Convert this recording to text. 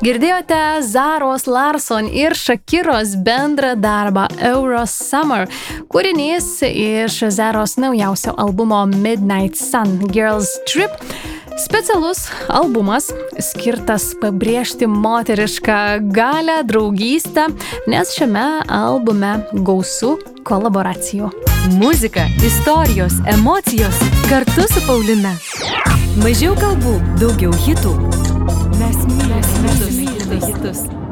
Girdėjote Zaros Larson ir Shakiros bendrą darbą Euro Summer. Kūrinys iš Zaros naujausio albumo Midnight Sun Girls Trip. Specialus albumas skirtas pabrėžti moterišką galią, draugystę, nes šiame albume gausu kolaboracijų. Muzika, istorijos, emocijos kartu su Paulina. Mažiau kalbų, daugiau hitų. Mes mylime hitus.